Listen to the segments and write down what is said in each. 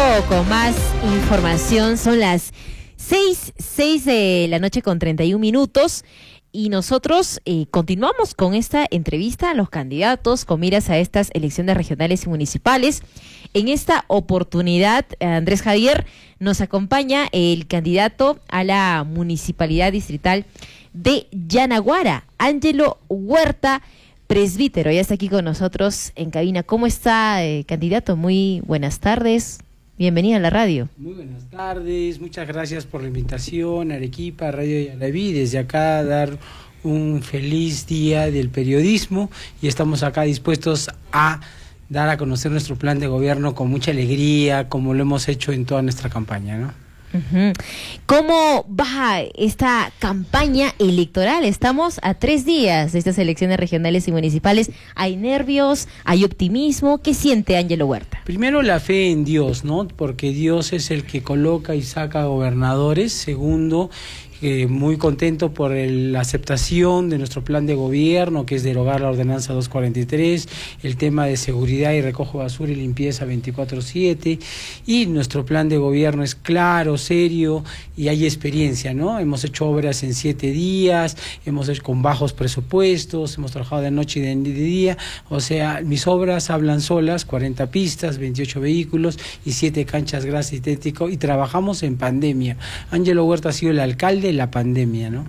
con más información. Son las 6 de la noche con 31 minutos y nosotros continuamos con esta entrevista a los candidatos con miras a estas elecciones regionales y municipales. En esta oportunidad, Andrés Javier, nos acompaña el candidato a la Municipalidad Distrital de Yanaguara, Ángelo Huerta, presbítero. Ya está aquí con nosotros en cabina. ¿Cómo está, candidato? Muy buenas tardes. Bienvenida a la radio. Muy buenas tardes, muchas gracias por la invitación, Arequipa, Radio Yalaví. Desde acá dar un feliz día del periodismo y estamos acá dispuestos a dar a conocer nuestro plan de gobierno con mucha alegría, como lo hemos hecho en toda nuestra campaña, ¿no? ¿Cómo va esta campaña electoral? Estamos a 3 días de estas elecciones regionales y municipales. ¿Hay nervios? ¿Hay optimismo? ¿Qué siente Ángelo Huerta? Primero, la fe en Dios, ¿no? Porque Dios es el que coloca y saca gobernadores. Segundo, muy contento por la aceptación de nuestro plan de gobierno, que es derogar la ordenanza 243, el tema de seguridad y recojo de basura y limpieza 24/7, y nuestro plan de gobierno es claro, serio y hay experiencia, ¿no? Hemos hecho obras en 7 días, hemos hecho con bajos presupuestos, hemos trabajado de noche y de día, o sea, mis obras hablan solas, 40 pistas, 28 vehículos y 7 canchas gras sintético, y trabajamos en pandemia. Ángelo Huerta ha sido el alcalde la pandemia, ¿no?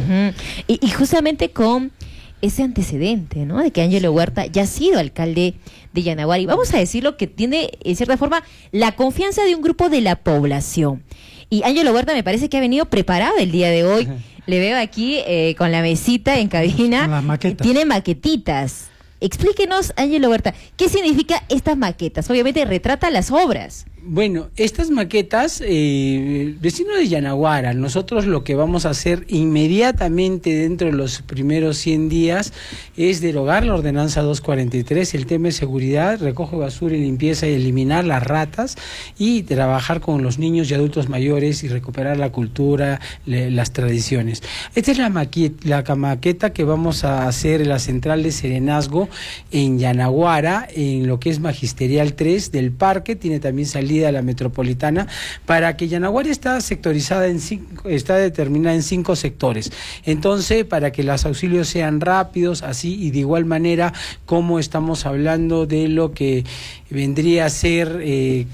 Y justamente con ese antecedente, ¿no? De que Ángelo Huerta ya ha sido alcalde de Yanaguara, y vamos a decirlo, que tiene, en cierta forma, la confianza de un grupo de la población. Y Ángelo Huerta me parece que ha venido preparado el día de hoy. Le veo aquí con la mesita en cabina. Tiene maquetitas. Explíquenos, Ángelo Huerta, ¿qué significa estas maquetas? Obviamente retrata las obras. Bueno, estas maquetas, vecino de Yanaguara, nosotros lo que vamos a hacer inmediatamente dentro de los primeros 100 días es derogar la ordenanza 243, el tema de seguridad, recojo de basura y limpieza y eliminar las ratas, y trabajar con los niños y adultos mayores y recuperar la cultura, las tradiciones. Esta es la maqueta que vamos a hacer en la central de Serenazgo en Yanaguara, en lo que es Magisterial 3 del parque, tiene también salida a la metropolitana, para que Yanaguara está sectorizada está determinada en 5 sectores. Entonces, para que los auxilios sean rápidos, así, y de igual manera, como estamos hablando de lo que vendría a ser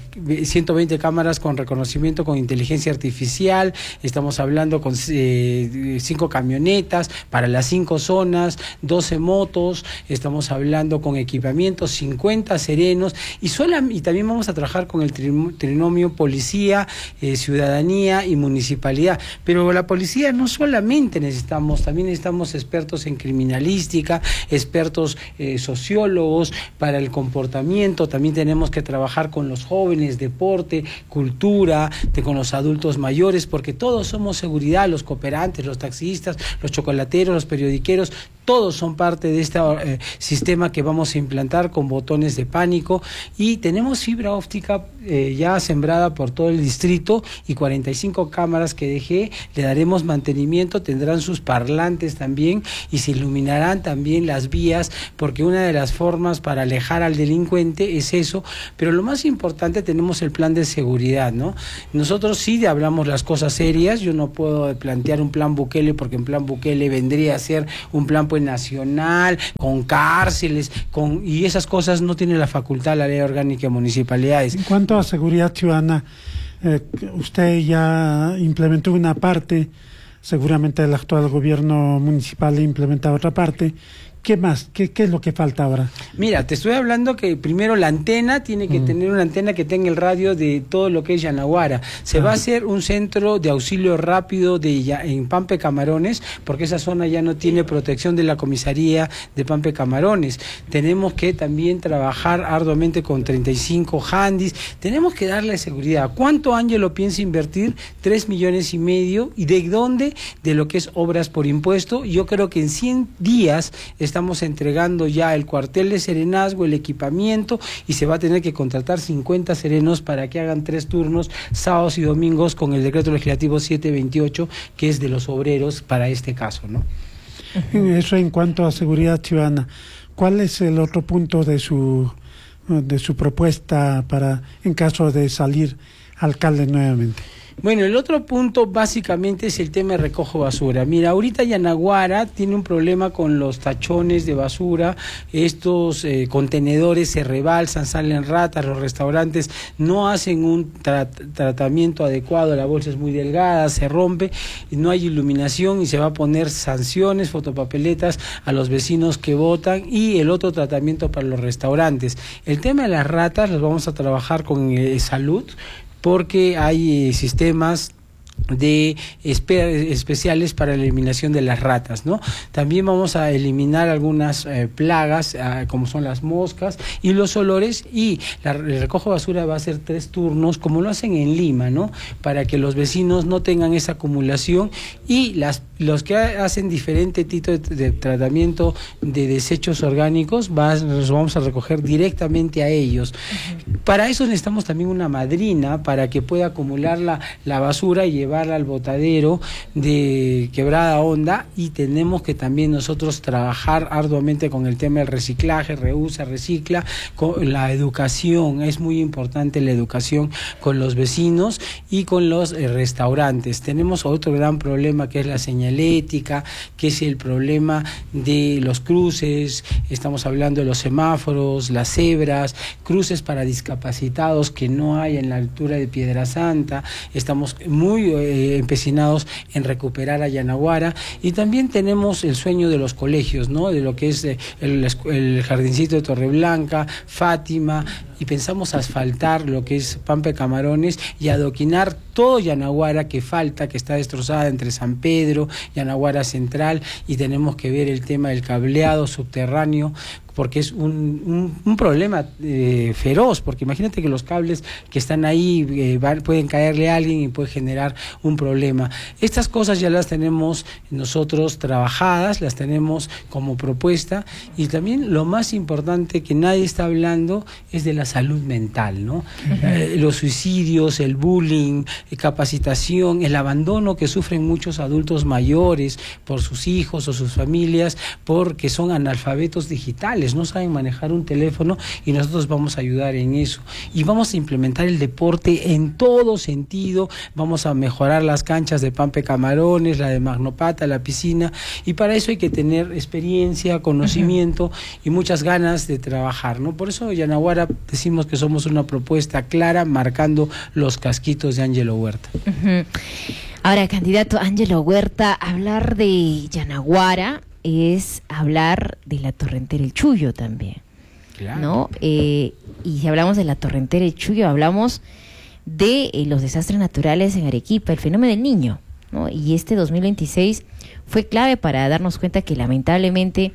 120 cámaras con reconocimiento con inteligencia artificial, estamos hablando con 5 camionetas para las 5 zonas, 12 motos, estamos hablando con equipamientos, 50 serenos, y también vamos a trabajar con el trinomio policía, ciudadanía y municipalidad. Pero la policía no solamente también necesitamos expertos en criminalística, expertos sociólogos para el comportamiento, también tenemos que trabajar con los jóvenes, deporte, cultura, con los adultos mayores, porque todos somos seguridad, los cooperantes, los taxistas, los chocolateros, los periodiqueros, todos son parte de este sistema que vamos a implantar con botones de pánico, y tenemos fibra óptica ya sembrada por todo el distrito y 45 cámaras que dejé, le daremos mantenimiento, tendrán sus parlantes también y se iluminarán también las vías, porque una de las formas para alejar al delincuente es eso, pero lo más importante, tenemos el plan de seguridad, ¿no? Nosotros sí hablamos las cosas serias, yo no puedo plantear un plan Bukele, porque un plan Bukele vendría a ser un plan pues nacional, con cárceles, y esas cosas no tiene la facultad la ley orgánica de municipalidades. En cuanto a seguridad ciudadana, usted ya implementó una parte, seguramente el actual gobierno municipal implementa otra parte. ¿Qué más? ¿Qué es lo que falta ahora? Mira, te estoy hablando que primero la antena tiene que tener una antena que tenga el radio de todo lo que es Yanaguara. Se va a hacer un centro de auxilio rápido en Pampe Camarones, porque esa zona ya no tiene protección de la comisaría de Pampe Camarones. Tenemos que también trabajar arduamente con 35 handys. Tenemos que darle seguridad. ¿Cuánto Ángelo piensa invertir? 3,5 millones. ¿Y de dónde? De lo que es obras por impuesto. Yo creo que en 100 días estamos entregando ya el cuartel de Serenazgo, el equipamiento, y se va a tener que contratar 50 serenos para que hagan 3 turnos, sábados y domingos, con el decreto legislativo 728, que es de los obreros para este caso, ¿no? Eso en cuanto a seguridad ciudadana. ¿Cuál es el otro punto de su de su propuesta para en caso de salir alcalde nuevamente? Bueno, el otro punto básicamente es el tema de recojo basura. Mira, ahorita Yanaguara tiene un problema con los tachones de basura, estos contenedores se rebalsan, salen ratas, los restaurantes no hacen un tratamiento adecuado, la bolsa es muy delgada, se rompe, no hay iluminación y se va a poner sanciones, fotopapeletas a los vecinos que votan y el otro tratamiento para los restaurantes. El tema de las ratas los vamos a trabajar con salud, porque hay sistemas de especiales para la eliminación de las ratas, ¿no? También vamos a eliminar algunas plagas, como son las moscas y los olores, y el recojo de basura va a ser 3 turnos, como lo hacen en Lima, ¿no? Para que los vecinos no tengan esa acumulación, y los que hacen diferente tipo de tratamiento de desechos orgánicos, los vamos a recoger directamente a ellos. Para eso necesitamos también una madrina para que pueda acumular la basura y llevarla al botadero de Quebrada Honda, y tenemos que también nosotros trabajar arduamente con el tema del reciclaje, reusa, recicla, con la educación. Es muy importante la educación con los vecinos y con los restaurantes. Tenemos otro gran problema que es la señalética, que es el problema de los cruces, estamos hablando de los semáforos, las cebras, cruces para discapacitados que no hay en la altura de Piedrasanta. Estamos muy empecinados en recuperar a Yanaguara, y también tenemos el sueño de los colegios, ¿no? De lo que es el jardincito de Torreblanca, Fátima, y pensamos asfaltar lo que es Pampa de Camarones y adoquinar todo Yanaguara que falta, que está destrozada entre San Pedro, Yanaguara Central, y tenemos que ver el tema del cableado subterráneo, porque es un problema feroz, porque imagínate que los cables que están ahí pueden caerle a alguien y puede generar un problema. Estas cosas ya las tenemos nosotros trabajadas, las tenemos como propuesta, y también lo más importante que nadie está hablando es de la salud mental, ¿no? Los suicidios, el bullying, capacitación, el abandono que sufren muchos adultos mayores por sus hijos o sus familias, porque son analfabetos digitales, no saben manejar un teléfono, y nosotros vamos a ayudar en eso. Y vamos a implementar el deporte en todo sentido, vamos a mejorar las canchas de Pampa de Camarones, la de Magnopata, la piscina, y para eso hay que tener experiencia, conocimiento y muchas ganas de trabajar, ¿no? Por eso Yanaguara decimos que somos una propuesta clara, marcando los casquitos de Ángelo Huerta. Ahora, candidato Ángelo Huerta, hablar de Yanaguara es hablar de la Torrentera El Chullo también, claro, ¿no? Y si hablamos de la Torrentera El Chullo, hablamos de los desastres naturales en Arequipa, el fenómeno del Niño, ¿no? Y este 2026 fue clave para darnos cuenta que lamentablemente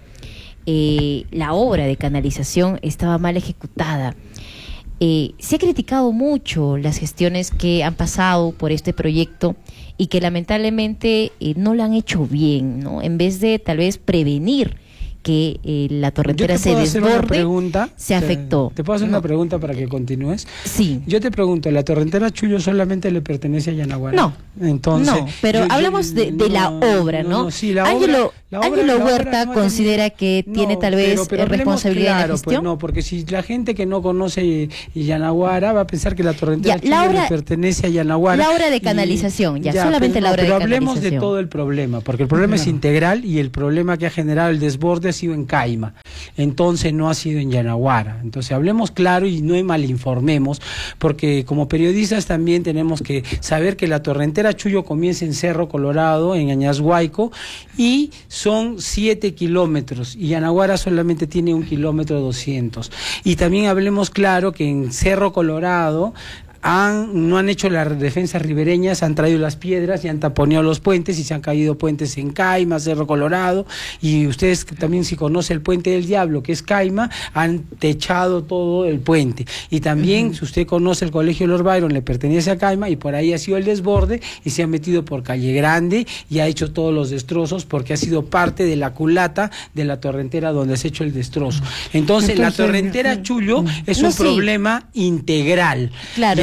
la obra de canalización estaba mal ejecutada. Se ha criticado mucho las gestiones que han pasado por este proyecto y que lamentablemente no lo han hecho bien, ¿no? En vez de tal vez prevenir que la torrentera se desborde, se afectó. ¿Te puedo hacer una pregunta para que continúes? Sí. Yo te pregunto, ¿la torrentera Chullo solamente le pertenece a Yanaguara? No. Entonces, no, pero hablamos de la obra, ¿no? Sí, la Ángelo Huerta no considera que tiene tal vez responsabilidad en la gestión. Pues no, porque si la gente que no conoce Yanaguara va a pensar que la torrentera Chullo le pertenece a Yanaguara. La obra de canalización, solamente la obra de canalización. Pero hablemos de todo el problema, porque el problema es integral, y el problema que ha generado el desborde ha sido en Caima, entonces no ha sido en Yanaguara. Entonces hablemos claro y no malinformemos, porque como periodistas también tenemos que saber que la torrentera Chullo comienza en Cerro Colorado, en Añashuayco, y son 7 kilómetros, y Yanaguara solamente tiene 1 kilómetro 200. Y también hablemos claro que en Cerro Colorado no han hecho las defensas ribereñas, han traído las piedras y han taponeado los puentes, y se han caído puentes en Caima, Cerro Colorado, y ustedes también, si conocen el Puente del Diablo, que es Caima, han techado todo el puente. Y también, si usted conoce el Colegio Lord Byron, le pertenece a Caima, y por ahí ha sido el desborde, y se ha metido por Calle Grande y ha hecho todos los destrozos, porque ha sido parte de la culata de la torrentera donde se ha hecho el destrozo. Entonces la torrentera Chullo es un problema integral. Claro.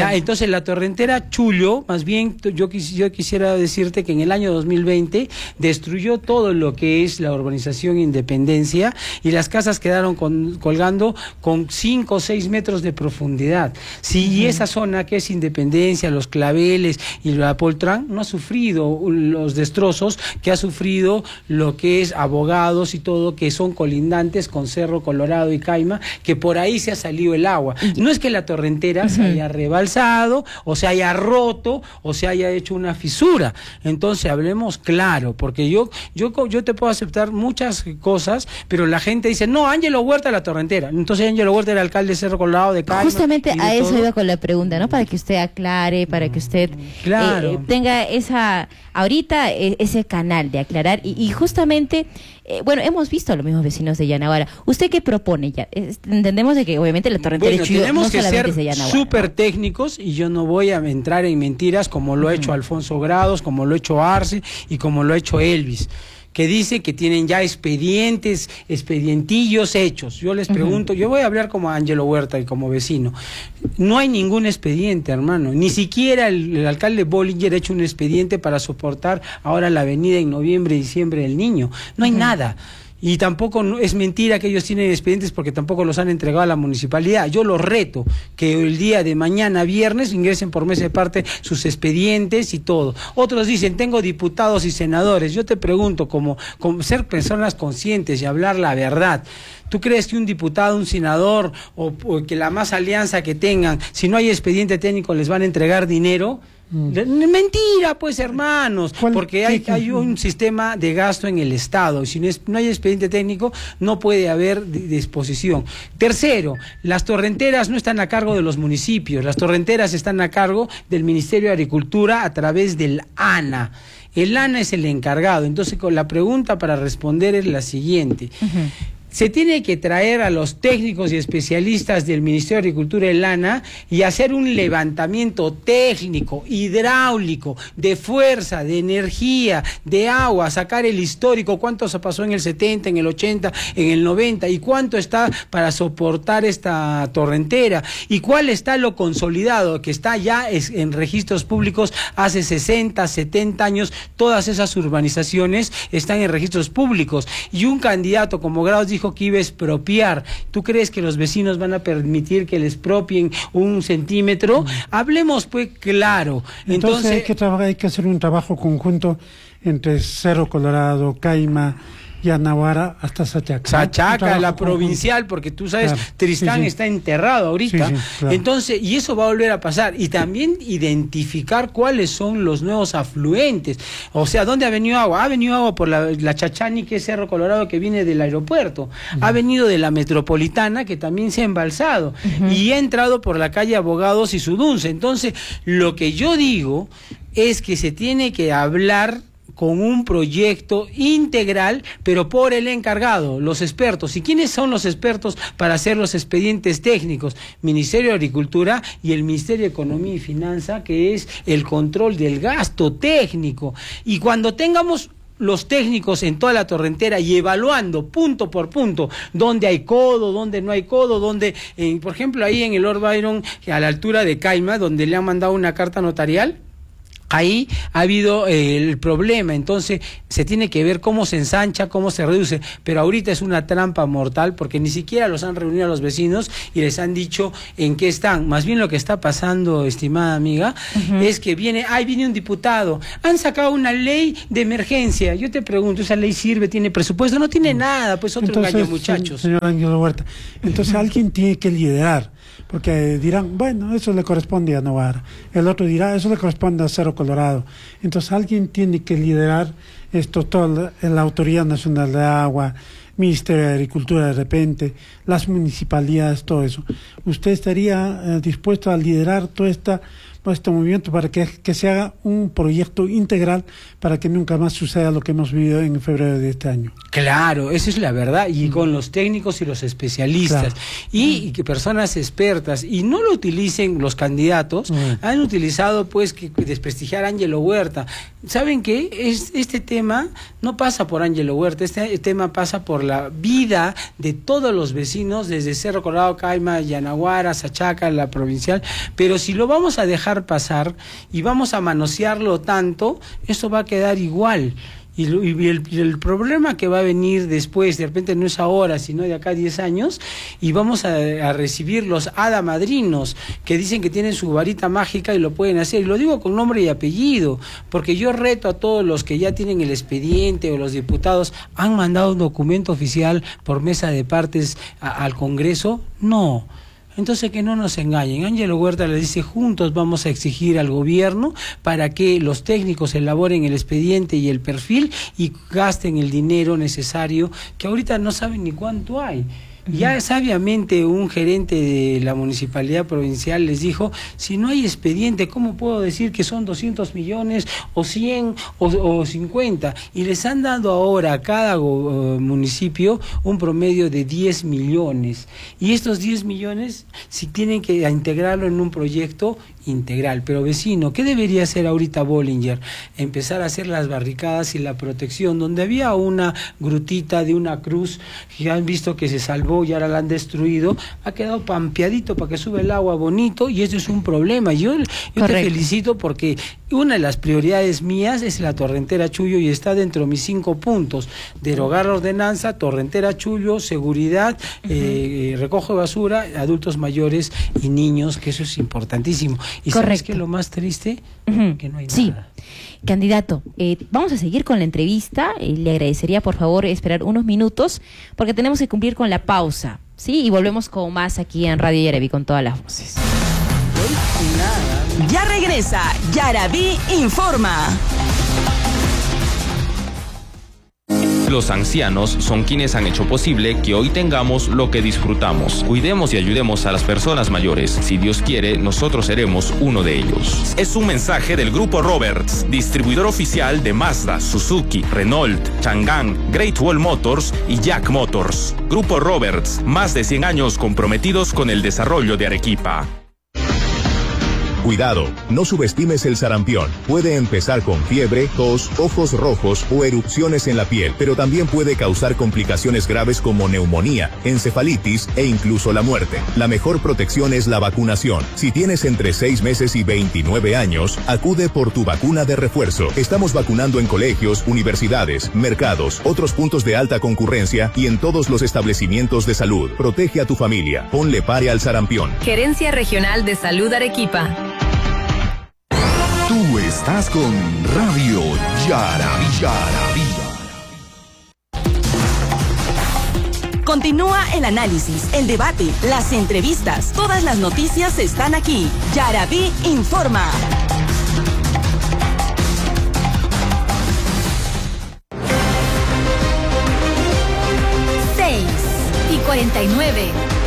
Ya, entonces la torrentera Chullo, más bien yo quisiera decirte que en el año 2020 destruyó todo lo que es la urbanización Independencia y las casas quedaron colgando con 5 o 6 metros de profundidad. Sí, y esa zona que es Independencia, Los Claveles y la Poltrán no ha sufrido los destrozos que ha sufrido lo que es Abogados y todo, que son colindantes con Cerro Colorado y Caima, que por ahí se ha salido el agua. No es que la torrentera se haya rebalsado o se haya roto o se haya hecho una fisura. Entonces hablemos claro, porque yo te puedo aceptar muchas cosas, pero la gente dice, no, Ángelo Huerta la torrentera. Entonces Ángelo Huerta era alcalde de Cerro Colorado, de Caima. Justamente a eso iba con la pregunta, ¿no? Para que usted aclare, para que usted tenga ahorita ese canal de aclarar y justamente, bueno, hemos visto a los mismos vecinos de Yanaguara. ¿Usted qué propone ya? Entendemos de que obviamente la torrentera de Chullo no solamente es de Yanaguara. Súper técnicos y yo no voy a entrar en mentiras como lo ha hecho Alfonso Grados, como lo ha hecho Arce y como lo ha hecho Elvis, que dice que tienen ya expedientillos hechos. Yo les pregunto, yo voy a hablar como Ángelo Huerta y como vecino. No hay ningún expediente, hermano. Ni siquiera el alcalde Bollinger ha hecho un expediente para soportar ahora la avenida en noviembre y diciembre del Niño. No hay nada. Y tampoco es mentira que ellos tienen expedientes porque tampoco los han entregado a la municipalidad. Yo los reto que el día de mañana, viernes, ingresen por mes de parte sus expedientes y todo. Otros dicen, tengo diputados y senadores. Yo te pregunto, como ser personas conscientes y hablar la verdad, ¿tú crees que un diputado, un senador o que la más alianza que tengan, si no hay expediente técnico, les van a entregar dinero? Mentira, pues, hermanos, porque hay un sistema de gasto en el Estado y si no hay expediente técnico no puede haber disposición. Tercero, las torrenteras no están a cargo de los municipios, las torrenteras están a cargo del Ministerio de Agricultura a través del ANA. El ANA es el encargado. Entonces, la pregunta para responder es la siguiente. Se tiene que traer a los técnicos y especialistas del Ministerio de Agricultura y el ANA y hacer un levantamiento técnico, hidráulico, de fuerza, de energía, de agua, sacar el histórico, cuánto se pasó en el 70, en el 80, en el 90 y cuánto está para soportar esta torrentera y cuál está lo consolidado, que está ya en registros públicos hace 60, 70 años, todas esas urbanizaciones están en registros públicos y un candidato como Grados dijo que iba a expropiar. ¿Tú crees que los vecinos van a permitir que les expropien 1 centímetro? Hablemos pues claro. Entonces hay que hacer un trabajo conjunto entre Cerro Colorado, Caima, Yanaguara hasta Sachaca. Sachaca, la provincial, porque tú sabes, claro, Tristán está enterrado ahorita. Claro. Entonces, y eso va a volver a pasar. Y también identificar cuáles son los nuevos afluentes. O sea, ¿dónde ha venido agua? Ha venido agua por la Chachani, que es Cerro Colorado, que viene del aeropuerto. Ha venido de la Metropolitana, que también se ha embalsado. Y ha entrado por la calle Abogados y Sudunce. Entonces, lo que yo digo es que se tiene que hablar con un proyecto integral, pero por el encargado, los expertos. ¿Y quiénes son los expertos para hacer los expedientes técnicos? Ministerio de Agricultura y el Ministerio de Economía y Finanza, que es el control del gasto técnico. Y cuando tengamos los técnicos en toda la torrentera y evaluando punto por punto dónde hay codo, dónde no hay codo, dónde, por ejemplo, ahí en el Lord Byron, a la altura de Caima, donde le han mandado una carta notarial, ahí ha habido el problema. Entonces se tiene que ver cómo se ensancha, cómo se reduce, pero ahorita es una trampa mortal porque ni siquiera los han reunido a los vecinos y les han dicho en qué están. Más bien lo que está pasando, estimada amiga, es que viene un diputado, han sacado una ley de emergencia. Yo te pregunto, ¿esa ley sirve? ¿Tiene presupuesto? No tiene nada, pues otro entonces, engaño, muchachos. Señor Ángelo Huerta, entonces alguien tiene que liderar, porque dirán, bueno, eso le corresponde a Navarra, el otro dirá, eso le corresponde a Cerro Colorado. Entonces alguien tiene que liderar esto, toda la Autoridad Nacional de Agua, Ministerio de Agricultura de repente, las municipalidades, todo eso. ¿Usted estaría dispuesto a liderar toda esta o este movimiento para que se haga un proyecto integral para que nunca más suceda lo que hemos vivido en febrero de este año. Claro, esa es la verdad, y con los técnicos y los especialistas, claro. y que personas expertas, y no lo utilicen los candidatos, han utilizado pues que desprestigiar a Ángelo Huerta. ¿Saben qué? Este tema no pasa por Ángelo Huerta, este tema pasa por la vida de todos los vecinos, desde Cerro Colorado, Caima, Yanaguara, Sachaca, la provincial, pero si lo vamos a dejar pasar y vamos a manosearlo tanto, esto va a quedar igual. Y el problema que va a venir después, de repente no es ahora, sino de acá a 10 años, y vamos a recibir los hada madrinos, que dicen que tienen su varita mágica y lo pueden hacer. Y lo digo con nombre y apellido, porque yo reto a todos los que ya tienen el expediente o los diputados, ¿han mandado un documento oficial por mesa de partes al Congreso? No. Entonces que no nos engañen. Ángelo Huerta le dice, juntos vamos a exigir al gobierno para que los técnicos elaboren el expediente y el perfil y gasten el dinero necesario, que ahorita no saben ni cuánto hay. Ya sabiamente un gerente de la municipalidad provincial les dijo, si no hay expediente, ¿cómo puedo decir que son 200 millones o 100 o 50? Y les han dado ahora a cada municipio un promedio de 10 millones. Y estos 10 millones, si tienen que integrarlo en un proyecto integral. Pero vecino, ¿qué debería hacer ahorita Bollinger? Empezar a hacer las barricadas y la protección, donde había una grutita de una cruz que han visto que se salvó y ahora la han destruido, ha quedado pampeadito para que sube el agua bonito, y eso es un problema. Yo te felicito porque una de las prioridades mías es la Torrentera Chullo y está dentro de mis 5 puntos: derogar la ordenanza, Torrentera Chullo, seguridad, recojo de basura, adultos mayores y niños, que eso es importantísimo. ¿Y sabes qué es lo más triste? Que no hay nada. Candidato, vamos a seguir con la entrevista. Le agradecería por favor esperar unos minutos porque tenemos que cumplir con la pausa, ¿sí? Y volvemos con más aquí en Radio Yaraví con todas las voces. Ya regresa Yaraví Informa. Los ancianos son quienes han hecho posible que hoy tengamos lo que disfrutamos. Cuidemos y ayudemos a las personas mayores. Si Dios quiere, nosotros seremos uno de ellos. Es un mensaje del Grupo Roberts, distribuidor oficial de Mazda, Suzuki, Renault, Chang'an, Great Wall Motors y Jack Motors. Grupo Roberts, más de 100 años comprometidos con el desarrollo de Arequipa. Cuidado, no subestimes el sarampión. Puede empezar con fiebre, tos, ojos rojos o erupciones en la piel, pero también puede causar complicaciones graves como neumonía, encefalitis e incluso la muerte. La mejor protección es la vacunación. Si tienes entre 6 meses y 29 años, acude por tu vacuna de refuerzo. Estamos vacunando en colegios, universidades, mercados, otros puntos de alta concurrencia y en todos los establecimientos de salud. Protege a tu familia. Ponle pare al sarampión. Gerencia Regional de Salud Arequipa. Tú estás con Radio Yaraví. Continúa el análisis, el debate, las entrevistas. Todas las noticias están aquí. Yaraví Informa. y 49.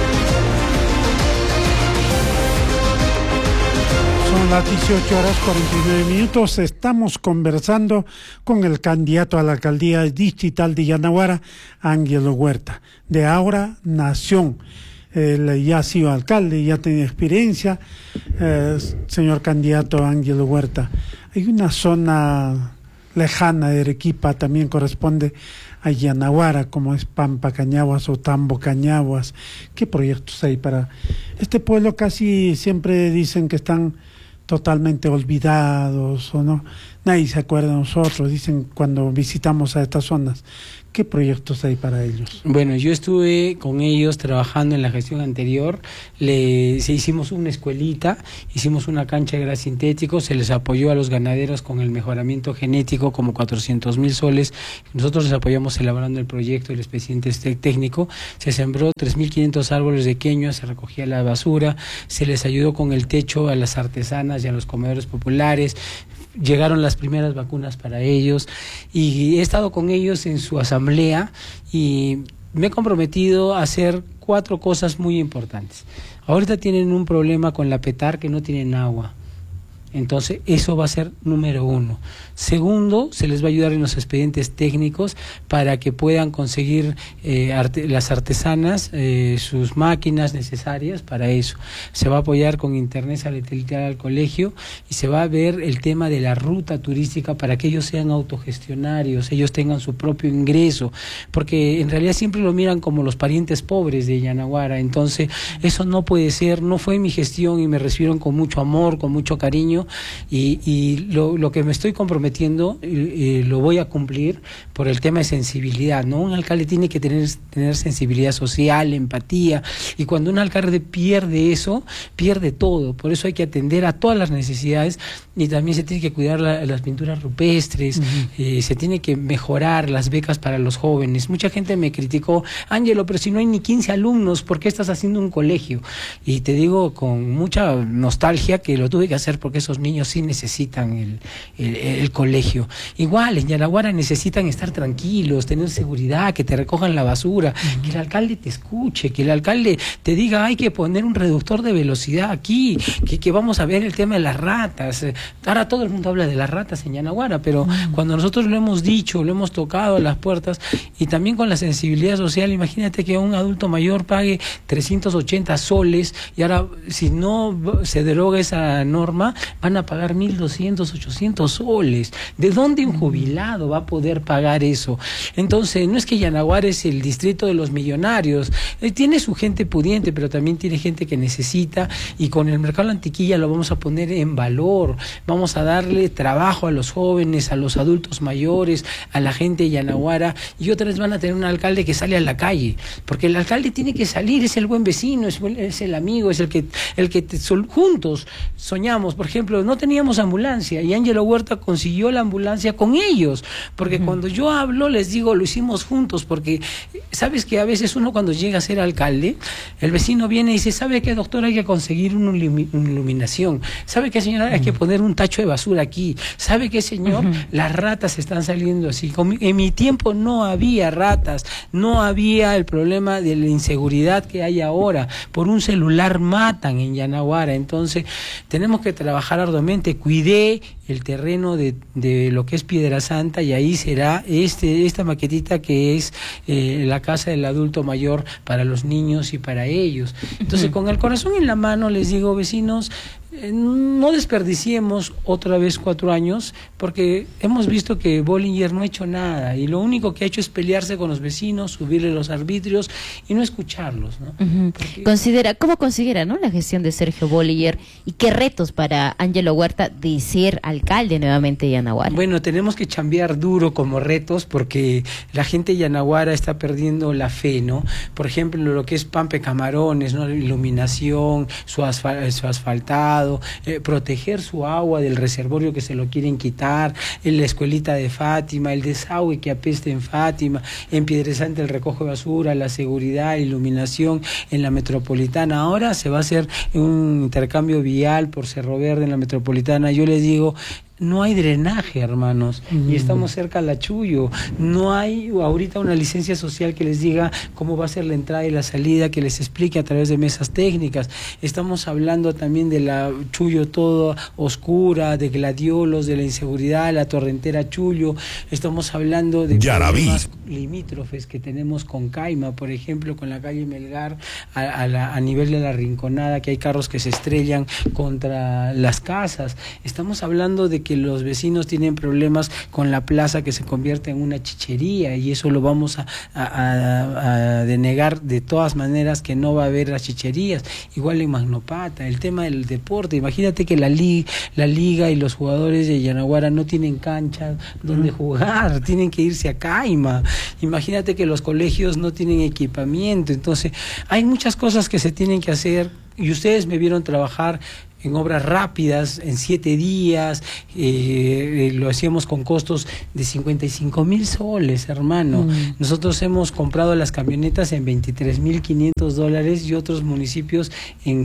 Son las 18:49. Estamos conversando con el candidato a la alcaldía distrital de Yanaguara, Ángelo Huerta, de Ahora Nación. Él ya ha sido alcalde, ya tiene experiencia. Señor candidato Ángelo Huerta, hay una zona lejana de Arequipa, también corresponde a Yanaguara, como es Pampa Cañaguas o Tambo Cañaguas. ¿Qué proyectos hay para este pueblo? Casi siempre dicen que están totalmente olvidados o no, nadie se acuerda de nosotros, dicen cuando visitamos a estas zonas. ¿Qué proyectos hay para ellos? Bueno, yo estuve con ellos trabajando en la gestión anterior, hicimos una escuelita, hicimos una cancha de gras sintético, se les apoyó a los ganaderos con el mejoramiento genético como 400,000 soles, nosotros les apoyamos elaborando el proyecto, el expediente técnico, se sembró 3.500 árboles de queño, se recogía la basura, se les ayudó con el techo a las artesanas y a los comedores populares, llegaron las primeras vacunas para ellos y he estado con ellos en su asamblea y me he comprometido a hacer 4 cosas muy importantes. Ahorita tienen un problema con la Petar, que no tienen agua. Entonces, eso va a ser número 1. Segundo, se les va a ayudar en los expedientes técnicos para que puedan conseguir las artesanas sus máquinas necesarias para eso. Se va a apoyar con internet satelital al colegio y se va a ver el tema de la ruta turística para que ellos sean autogestionarios, ellos tengan su propio ingreso, porque en realidad siempre lo miran como los parientes pobres de Yanaguara. Entonces, eso no puede ser, no fue mi gestión y me recibieron con mucho amor, con mucho cariño, y lo que me estoy comprometiendo lo voy a cumplir por el tema de sensibilidad, ¿no? Un alcalde tiene que tener sensibilidad social, empatía, y cuando un alcalde pierde eso, pierde todo. Por eso hay que atender a todas las necesidades, y también se tiene que cuidar las pinturas rupestres, se tiene que mejorar las becas para los jóvenes. Mucha gente me criticó: Ángelo, pero si no hay ni 15 alumnos, ¿por qué estás haciendo un colegio? Y te digo con mucha nostalgia que lo tuve que hacer porque esos niños sí necesitan el colegio. Igual, en Yanaguara necesitan estar tranquilos, tener seguridad, que te recojan la basura, que el alcalde te escuche, que el alcalde te diga: hay que poner un reductor de velocidad aquí, que vamos a ver el tema de las ratas. Ahora todo el mundo habla de las ratas en Yanaguara, pero cuando nosotros lo hemos dicho, lo hemos tocado a las puertas, y también con la sensibilidad social, imagínate que un adulto mayor pague 380 soles, y ahora si no se deroga esa norma, van a pagar 1.200, 800 soles. ¿De dónde un jubilado va a poder pagar eso? Entonces, no es que Yanaguara es el distrito de los millonarios, tiene su gente pudiente, pero también tiene gente que necesita, y con el mercado de Antiquilla lo vamos a poner en valor, vamos a darle trabajo a los jóvenes, a los adultos mayores, a la gente de Yanaguara, y otra vez van a tener un alcalde que sale a la calle, porque el alcalde tiene que salir, es el buen vecino, es el amigo, es el que juntos soñamos. Por ejemplo, no teníamos ambulancia y Ángelo Huerta consiguió la ambulancia con ellos, porque cuando yo hablo les digo, lo hicimos juntos, porque sabes que a veces uno cuando llega a ser alcalde, el vecino viene y dice: ¿sabe qué, doctor? Hay que conseguir una iluminación. ¿Sabe qué, señora? Hay que poner un tacho de basura aquí. ¿Sabe qué, señor? Las ratas están saliendo así. En mi tiempo no había ratas, no había el problema de la inseguridad que hay ahora. Por un celular matan en Yanaguara. Entonces tenemos que trabajar arduamente. Cuidé el terreno de lo que es Piedra Santa, y ahí será esta maquetita que es la casa del adulto mayor para los niños y para ellos. Entonces, con el corazón en la mano les digo: vecinos, no desperdiciemos otra vez 4 años, porque hemos visto que Bollinger no ha hecho nada, y lo único que ha hecho es pelearse con los vecinos, subirle los arbitrios y no escucharlos, ¿no? ¿Cómo considera, ¿no?, la gestión de Sergio Bollinger, y qué retos para Ángelo Huerta de ser alcalde nuevamente de Yanaguara? Bueno, tenemos que chambear duro como retos, porque la gente de Yanaguara está perdiendo la fe, ¿no? Por ejemplo, lo que es Pampe Camarones, ¿no?, iluminación, su asfaltado, proteger su agua del reservorio que se lo quieren quitar, en la escuelita de Fátima, el desagüe que apesta en Fátima, en Piedresante el recoge basura, la seguridad, iluminación en la metropolitana. Ahora se va a hacer un intercambio vial por Cerro Verde en la metropolitana. Yo les digo, no hay drenaje, hermanos, y estamos cerca a la Chuyo. No hay ahorita una licencia social que les diga cómo va a ser la entrada y la salida, que les explique a través de mesas técnicas. Estamos hablando también de la Chuyo toda oscura, de gladiolos, de la inseguridad, la torrentera Chuyo. Estamos hablando de problemas limítrofes que tenemos con Caima, por ejemplo, con la calle Melgar, a nivel de la Rinconada, que hay carros que se estrellan contra las casas. Estamos hablando de que los vecinos tienen problemas con la plaza, que se convierte en una chichería, y eso lo vamos a denegar de todas maneras, que no va a haber las chicherías. Igual en Magnopata, el tema del deporte, imagínate que la liga y los jugadores de Yanaguara no tienen cancha donde jugar, tienen que irse a Caima. Imagínate que los colegios no tienen equipamiento. Entonces hay muchas cosas que se tienen que hacer, y ustedes me vieron trabajar en obras rápidas, en 7 días, lo hacíamos con costos de 55,000 soles, hermano. Nosotros hemos comprado las camionetas en $23,500 y otros municipios en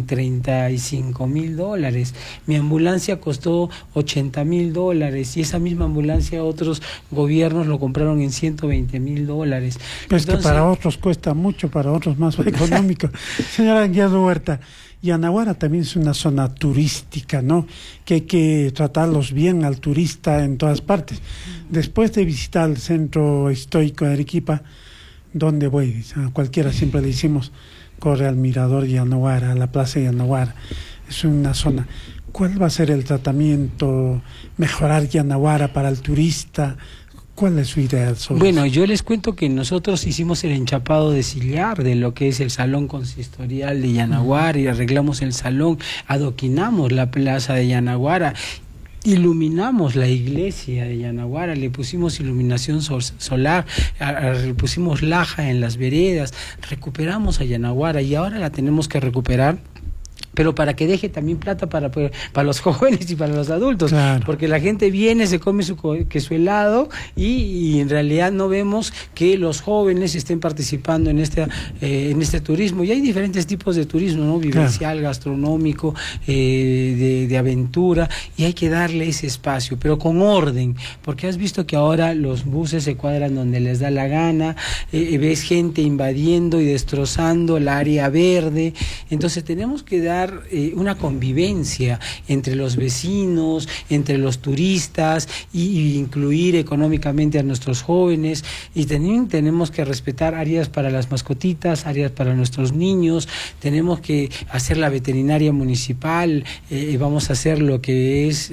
$35,000. Mi ambulancia costó $80,000, y esa misma ambulancia otros gobiernos lo compraron en $120,000. Pues que para otros cuesta mucho, para otros más económico. Señora Ángelo Huerta, Yanaguara también es una zona turística, ¿no? Que hay que tratarlos bien al turista en todas partes. Después de visitar el centro histórico de Arequipa, ¿dónde voy? A cualquiera siempre le decimos, corre al mirador Yanaguara, a la plaza Yanaguara. Es una zona. ¿Cuál va a ser el tratamiento? ¿Mejorar Yanaguara para el turista? ¿Cuál es su idea sobre Bueno, eso? yo les cuento que nosotros hicimos el enchapado de sillar de lo que es el salón consistorial de Yanaguara y arreglamos el salón, adoquinamos la plaza de Yanaguara, iluminamos la iglesia de Yanaguara, le pusimos iluminación solar, le pusimos laja en las veredas, recuperamos a Yanaguara y ahora la tenemos que recuperar, pero para que deje también plata para los jóvenes y para los adultos, claro. Porque la gente viene, se come su helado y en realidad no vemos que los jóvenes estén participando en este turismo, y hay diferentes tipos de turismo, ¿no? Vivencial, claro. Gastronómico, de aventura, y hay que darle ese espacio, pero con orden, porque has visto que ahora los buses se cuadran donde les da la gana, ves gente invadiendo y destrozando el área verde, entonces tenemos que dar una convivencia entre los vecinos, entre los turistas y incluir económicamente a nuestros jóvenes, y también tenemos que respetar áreas para las mascotitas, áreas para nuestros niños, tenemos que hacer la veterinaria municipal, vamos a hacer lo que es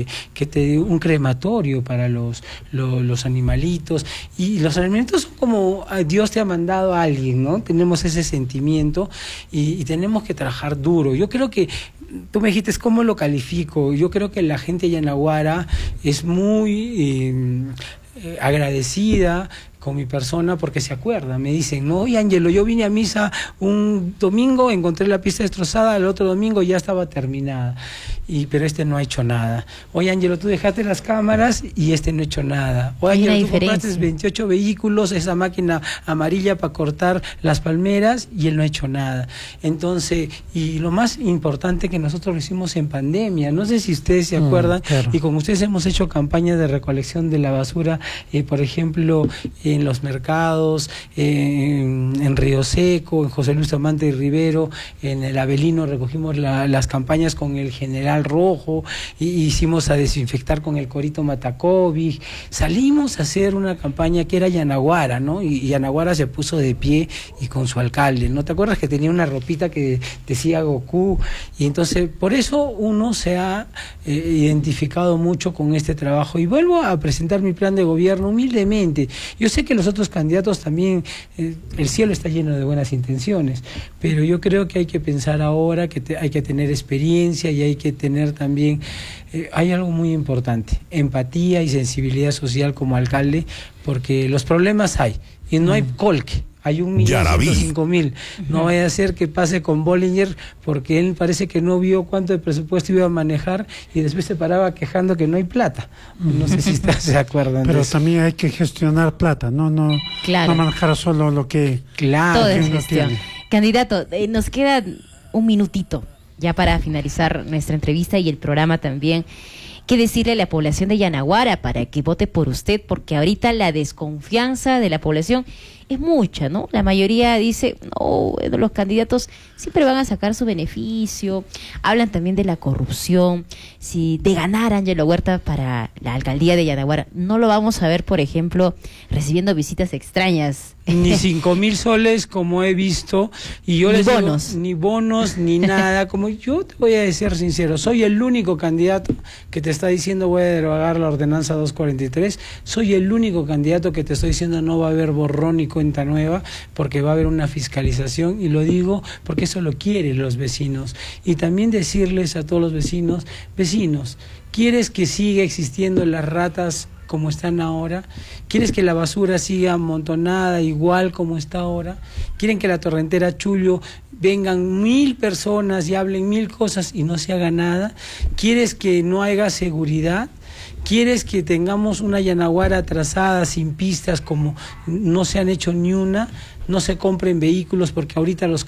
un crematorio para los animalitos, y los alimentos son como Dios te ha mandado a alguien, ¿no? Tenemos ese sentimiento y tenemos que trabajar duro. Yo creo que, tú me dijiste, ¿cómo lo califico? Yo creo que la gente de Yanaguara es muy agradecida con mi persona porque se acuerda, me dicen, no, oye Ángelo, yo vine a misa un domingo, encontré la pista destrozada, el otro domingo ya estaba terminada, pero no ha hecho nada. Oye Ángelo, tú dejaste las cámaras y no ha hecho nada. Oye Ángelo, tú compraste 28 vehículos, esa máquina amarilla para cortar las palmeras, y él no ha hecho nada. Entonces, y lo más importante, que nosotros lo hicimos en pandemia, no sé si ustedes se acuerdan, claro. Y con ustedes hemos hecho campañas de recolección de la basura, por ejemplo, en los mercados, en Río Seco, en José Luis Amante y Rivero, en el Avelino recogimos las campañas con el General Rojo, y hicimos a desinfectar con el Corito Matacovi, salimos a hacer una campaña que era Yanaguara, ¿no? Y Yanaguara se puso de pie y con su alcalde, ¿no te acuerdas que tenía una ropita que decía Goku? Y entonces por eso uno se ha identificado mucho con este trabajo, y vuelvo a presentar mi plan de gobierno humildemente. Yo sé que los otros candidatos también, el cielo está lleno de buenas intenciones, pero yo creo que hay que pensar ahora que hay que tener experiencia, y hay que tener también, hay algo muy importante, empatía y sensibilidad social como alcalde, porque los problemas hay, y no hay colque. Hay 1.105.000. No vaya a ser que pase con Bollinger, porque él parece que no vio cuánto de presupuesto iba a manejar y después se paraba quejando que no hay plata. No sé si se acuerdan. Pero también hay que gestionar plata, no claro. No manejar solo lo que... Claro. Todo es gestión. Candidato, nos queda un minutito ya para finalizar nuestra entrevista y el programa también. ¿Qué decirle a la población de Yanaguara para que vote por usted? Porque ahorita la desconfianza de la población es mucha, ¿no? La mayoría dice, no, los candidatos siempre van a sacar su beneficio, hablan también de la corrupción. Si de ganar Ángelo Huerta para la alcaldía de Yanaguara, no lo vamos a ver, por ejemplo, recibiendo visitas extrañas. Ni 5.000 soles como he visto, y yo les digo, ni bonos, ni nada. Como yo te voy a ser sincero, soy el único candidato que te está diciendo voy a derogar la ordenanza 243, soy el único candidato que te estoy diciendo no va a haber borrón y cuenta nueva, porque va a haber una fiscalización, y lo digo porque eso lo quieren los vecinos. Y también decirles a todos los vecinos, ¿quieres que siga existiendo las ratas como están ahora? ¿Quieres que la basura siga amontonada igual como está ahora? ¿Quieren que la torrentera Chullo vengan 1.000 personas y hablen 1.000 cosas y no se haga nada? ¿Quieres que no haya seguridad? ¿Quieres que tengamos una Yanaguara atrasada, sin pistas, como no se han hecho ni una? No se compren vehículos, porque ahorita los